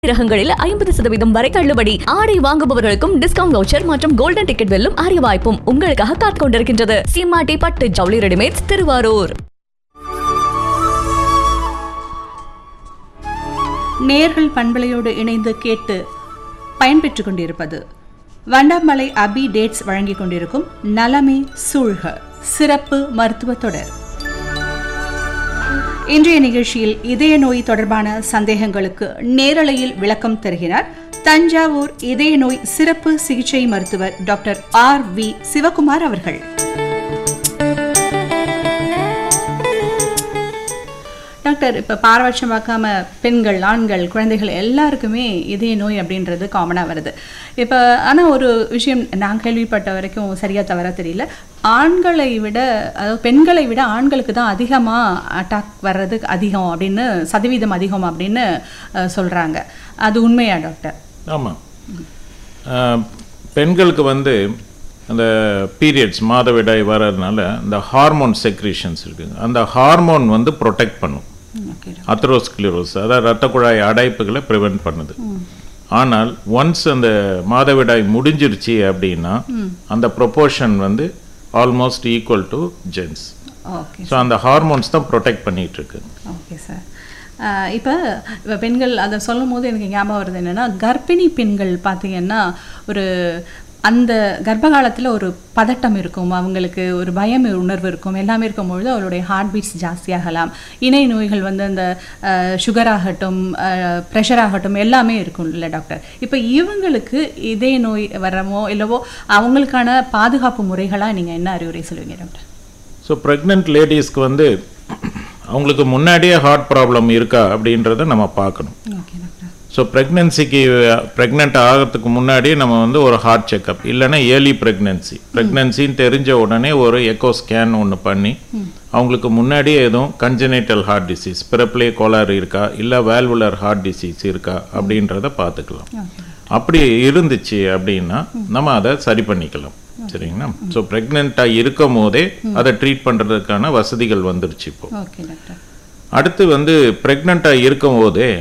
ரகங்களில் 50% வரை தள்ளுபடி. ஆடை வாங்குபவர்களுக்கும் டிஸ்கவுண்ட் வவுச்சர் மற்றும் கோல்டன் டிக்கெட் வெல்லும் அரிய வாய்ப்பும் உங்களுக்காக காத்துக் கொண்டிருக்கின்றது. சீமாட்டி பட்டு ஜவுளி ரெடிமேட்ஸ், திருவாரூர். நேர்கள் பண்பலையோடு இணைந்து கேட்டு பயன்பெற்றுக் கொண்டிருப்பது வண்டாமலை அபி டேட்ஸ் வழங்கிக் கொண்டிருக்கும் நலமே சூழ்க சிறப்பு மருத்துவ தொடர். இன்றைய நிகழ்ச்சியில் இதய நோய் தொடர்பான சந்தேகங்களுக்கு நேரலையில் விளக்கம் தருகிறார் தஞ்சாவூர் இதய நோய் சிறப்பு சிகிச்சை மருத்துவர் டாக்டர் R.V. சிவகுமார் அவர்கள். டாக்டர், இப்போ பாரபட்சம் பார்க்காம பெண்கள், ஆண்கள், குழந்தைகள் எல்லாருக்குமே இதய நோய் அப்படின்றது காமனாக வருது. இப்போ ஆனால் ஒரு விஷயம் நான் கேள்விப்பட்ட வரைக்கும் சரியாக தவறாக தெரியல, ஆண்களை விட, அதாவது பெண்களை விட ஆண்களுக்கு தான் அதிகமாக அட்டாக் வர்றது அதிகம் அப்படின்னு, சதவீதம் அதிகம் அப்படின்னு சொல்கிறாங்க. அது உண்மையா டாக்டர்? ஆமாம், பெண்களுக்கு வந்து அந்த பீரியட்ஸ் மாதவிடாய் வர்றதுனால இந்த ஹார்மோன் செக்ரீஷன்ஸ் இருக்குங்க, அந்த ஹார்மோன் வந்து ப்ரொடெக்ட் பண்ணும் அத்தெரோஸ்க்ளிரோசிஸ், அதாவது இரத்த குழாய் அடைப்புகளை ப்ரிவென்ட் பண்ணுது. ஆனால் ஒன்ஸ் அந்த மாதவிடாய் முடிஞ்சிருச்சு அப்படின்னா அந்த ப்ரொபோர்ஷன் வந்து almost equal to gents. So அந்த ஹார்மோன்ஸ் தான் ப்ரொடெக்ட் பண்ணிட்டு இருக்கு. Okay sir. இப்போ பெண்கள் அதை சொல்லும் போது எனக்கு ஞாபகம் வருது என்னென்னா, கர்ப்பிணி பெண்கள் பார்த்தீங்கன்னா ஒரு அந்த கர்ப்ப காலத்தில் ஒரு பதட்டம் இருக்கும், அவங்களுக்கு ஒரு பயம் உணர்வு இருக்கும், எல்லாமே இருக்கும்பொழுது அவருடைய ஹார்ட் பீட்ஸ் ஜாஸ்தியாகலாம். இணை நோய்கள் வந்து அந்த சுகர் ஆகட்டும், ப்ரெஷர் ஆகட்டும், எல்லாமே இருக்கும் இல்லை டாக்டர்? இப்போ இவங்களுக்கு இதய நோய் வரமோ இல்லவோ அவங்களுக்கான பாதுகாப்பு முறைகளாக நீங்கள் என்ன அறிவுரை சொல்லுவீங்க டாக்டர்? ஸோ ப்ரெக்னென்ட் லேடிஸ்க்கு வந்து அவங்களுக்கு முன்னாடியே ஹார்ட் ப்ராப்ளம் இருக்கா அப்படின்றத நம்ம பார்க்கணும். Okay doctor. ஸோ ப்ரெக்னென்ட் ஆகிறதுக்கு முன்னாடியே நம்ம வந்து ஒரு ஹார்ட் செக்அப், இல்லைன்னா ஏர்லி ப்ரெக்னென்சின்னு தெரிஞ்ச உடனே ஒரு எக்கோ ஸ்கேன் ஒன்று பண்ணி அவங்களுக்கு முன்னாடியே எதுவும் கன்ஜெனிட்டல் ஹார்ட் டிசீஸ், பிறப்பிலே கோளாறு இருக்கா, இல்லை வேல்வுலர் ஹார்ட் டிசீஸ் இருக்கா அப்படின்றத பார்த்துக்கலாம். அப்படி இருந்துச்சு அப்படின்னா நம்ம அதை சரி பண்ணிக்கலாம். சரிங்களா? ஸோ ப்ரெக்னென்ட்டாக இருக்கும் போதே அதை ட்ரீட் பண்ணுறதுக்கான வசதிகள் வந்துருச்சு இப்போ. அடுத்து வந்து ப்ரெக்னென்ட்டாக இருக்கும் போதே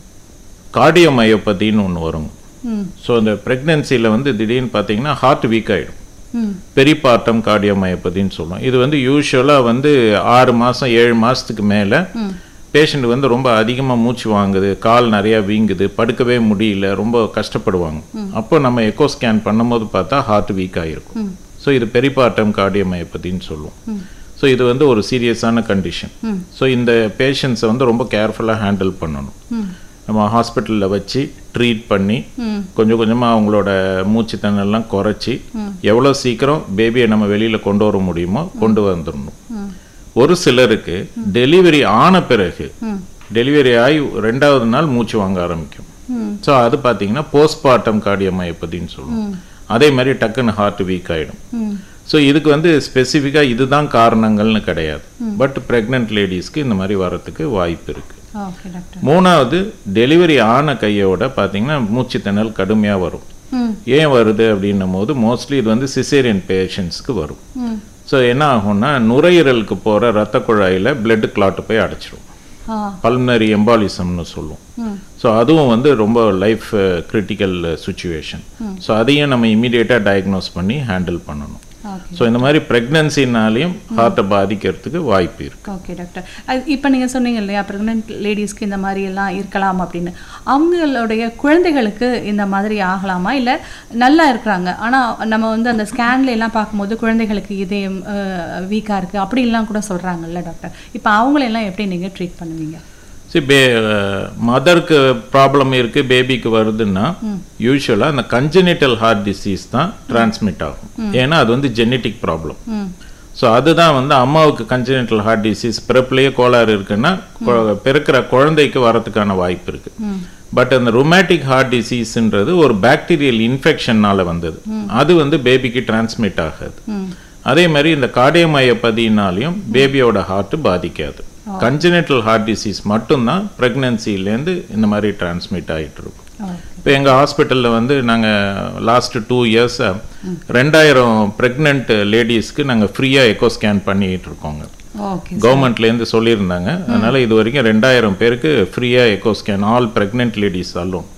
கார்டியோமயோபதின்னு ஒன்று வரும். ஸோ இந்த ப்ரெக்னென்சியில் வந்து திடீர்னு பார்த்தீங்கன்னா ஹார்ட் வீக் ஆகிடும், பெரிபார்ட்டம் கார்டியோமயோபதின்னு சொல்லுவோம். இது வந்து யூஸ்வலாக வந்து 6 மாதம் 7 மாதத்துக்கு மேலே பேஷண்ட் வந்து ரொம்ப அதிகமாக மூச்சு வாங்குது, கால் நிறையா வீங்குது, படுக்கவே முடியல, ரொம்ப கஷ்டப்படுவாங்க. அப்போ நம்ம எக்கோ ஸ்கேன் பண்ணும்போது பார்த்தா ஹார்ட் வீக் ஆகிருக்கும். ஸோ இது பெரிபார்ட்டம் கார்டியோமயோபதின்னு சொல்லுவோம். ஸோ இது வந்து ஒரு சீரியஸான கண்டிஷன். ஸோ இந்த பேஷண்ட்ஸை வந்து ரொம்ப கேர்ஃபுல்லாக ஹேண்டில் பண்ணணும். நம்ம ஹாஸ்பிட்டலில் வச்சு ட்ரீட் பண்ணி கொஞ்சம் கொஞ்சமாக அவங்களோட மூச்சு திணறலாம் குறைச்சி எவ்வளோ சீக்கிரம் பேபியை நம்ம வெளியில் கொண்டு வர முடியுமோ கொண்டு வந்துடணும். ஒரு சிலருக்கு டெலிவரி ஆன பிறகு, டெலிவரி ஆகி 2வது நாள் மூச்சு வாங்க ஆரம்பிக்கும். ஸோ அது பார்த்தீங்கன்னா போஸ்ட்மார்ட்டம் கார்டியோமயோபதின்னு சொல்லுவோம். அதே மாதிரி டக்குன்னு ஹார்ட் வீக் ஆகிடும். ஸோ இதுக்கு வந்து ஸ்பெசிஃபிக்காக இதுதான் காரணங்கள்னு கிடையாது, பட் ப்ரெக்னென்ட் லேடிஸ்க்கு இந்த மாதிரி வரத்துக்கு வாய்ப்பு இருக்குது. 3வது, டெலிவரி ஆன கையோட பார்த்தீங்கன்னா மூச்சு திணறல் கடுமையாக வரும். ஏன் வருது அப்படின்னும் போது மோஸ்ட்லி இது வந்து சிசேரியன் பேஷண்ட்ஸ்க்கு வரும். ஸோ என்ன ஆகும்னா நுரையீரலுக்கு போகிற ரத்த குழாயில் பிளட் கிளாட் போய் அடைச்சிடும், பல்மனரி எம்பாலிசம்னு சொல்லுவோம். ஸோ அதுவும் வந்து ரொம்ப லைஃப் கிரிட்டிக்கல் சுச்சுவேஷன். ஸோ அதையும் நம்ம இமீடியட்டாக டயக்னோஸ் பண்ணி ஹேண்டில் பண்ணணும். ஸோ இந்த மாதிரி ப்ரெக்னன்சினாலையும் ஹார்ட்டை பாதிக்கிறதுக்கு வாய்ப்பு இருக்குது. ஓகே டாக்டர், இப்போ நீங்கள் சொன்னீங்க இல்லையா ப்ரெக்னென்ட் லேடிஸ்க்கு இந்த மாதிரி எல்லாம் இருக்கலாம் அப்படின்னு, அவங்களுடைய குழந்தைகளுக்கு இந்த மாதிரி ஆகலாமா? இல்லை நல்லா இருக்கிறாங்க ஆனால் நம்ம வந்து அந்த ஸ்கேன்ல எல்லாம் பார்க்கும்போது குழந்தைகளுக்கு இதயம் வீக்காக இருக்குது அப்படின்லாம் கூட சொல்கிறாங்கல்ல டாக்டர்? இப்போ அவங்களெல்லாம் எப்படி நீங்கள் ட்ரீட் பண்ணுவீங்க? சரி, மதருக்கு ப்ராப்ளம் இருக்குது, பேபிக்கு வருதுன்னா யூஸ்வலாக அந்த கன்ஜெனிட்டல் ஹார்ட் டிசீஸ் தான் டிரான்ஸ்மிட் ஆகும். ஏன்னா அது வந்து ஜெனட்டிக் ப்ராப்ளம். ஸோ அதுதான் வந்து அம்மாவுக்கு கன்ஜெனிட்டல் ஹார்ட் டிசீஸ் பிறப்பிலேயே கோளாறு இருக்குன்னா பிறக்கிற குழந்தைக்கு வரதுக்கான வாய்ப்பு இருக்குது. பட் அந்த ருமேட்டிக் ஹார்ட் டிசீஸ்ன்றது ஒரு பாக்டீரியல் இன்ஃபெக்ஷன்னால வந்தது, அது வந்து பேபிக்கு டிரான்ஸ்மிட் ஆகாது. அதே மாதிரி இந்த கார்டியோமயோபதினாலையும் பேபியோட ஹார்ட் பாதிக்காது. கன்ஜெனிட்டல் ஹார்ட் டிசீஸ் மட்டும்தான் ப்ரெக்னன்சிலேருந்து இந்த மாதிரி டிரான்ஸ்மிட் ஆகிட்டு இருக்கும். இப்போ எங்கள் ஹாஸ்பிட்டலில் வந்து நாங்கள் லாஸ்ட் 2 இயர்ஸாக 2000 ப்ரெக்னென்ட் லேடிஸ்க்கு நாங்கள் ஃப்ரீயாக எக்கோ ஸ்கேன் பண்ணிகிட்டு இருக்கோங்க. ஓகே கவர்மெண்ட்லேருந்து சொல்லியிருந்தாங்க. அதனால் இது வரைக்கும் 2000 பேருக்கு ஃப்ரீயாக echo scan all pregnant ladies அல்லும்